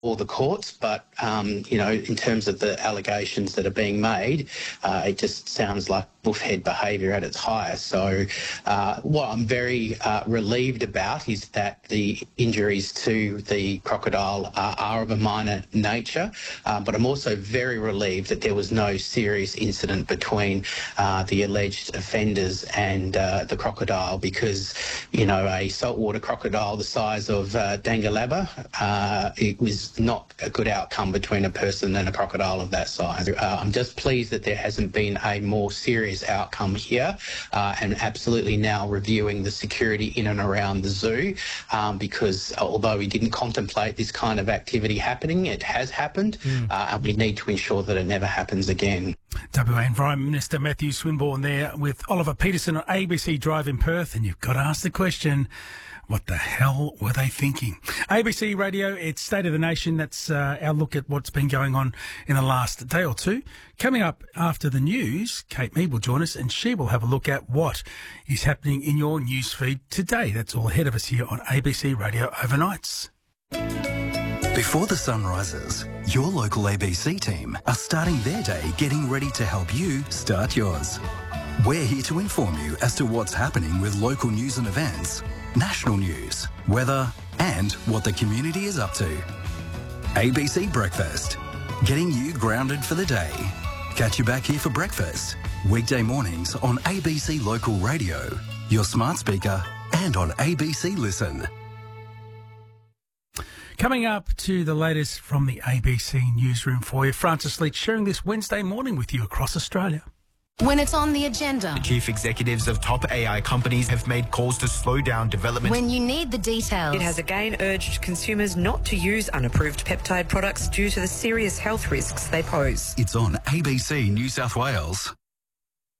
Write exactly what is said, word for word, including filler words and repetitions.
all the courts, but, um, you know, in terms of the allegations that are being made, uh, it just sounds like bullhead behaviour at its highest. So uh, what I'm very uh, relieved about is that the injuries to the crocodile uh, are of a minor nature, uh, but I'm also very relieved that there was no serious incident between uh, the alleged offenders and uh, the crocodile, because, you know, a saltwater crocodile the size of uh, Dangalaba, uh, it was not a good outcome between a person and a crocodile of that size. Uh, I'm just pleased that there hasn't been a more serious outcome here, uh, and absolutely now reviewing the security in and around the zoo, um, because although we didn't contemplate this kind of activity happening, it has happened, mm. uh, and we need to ensure that it never happens again. W A Environment Minister Matthew Swinburne there with Oliver Peterson on A B C Drive in Perth, and you've got to ask the question, what the hell were they thinking? A B C Radio, it's State of the Nation. That's uh, our look at what's been going on in the last day or two. Coming up after the news, Kate Mead will join us and she will have a look at what is happening in your newsfeed today. That's all ahead of us here on A B C Radio Overnights. Before the sun rises, your local A B C team are starting their day getting ready to help you start yours. We're here to inform you as to what's happening with local news and events, national news, weather, and what the community is up to. A B C Breakfast, getting you grounded for the day. Catch you back here for breakfast, weekday mornings on A B C Local Radio, your smart speaker, and on A B C Listen. Coming up to the latest from the A B C newsroom for you, Francis Leach sharing this Wednesday morning with you across Australia. When it's on the agenda. The chief executives of top A I companies have made calls to slow down development. When you need the details. It has again urged consumers not to use unapproved peptide products due to the serious health risks they pose. It's on A B C New South Wales.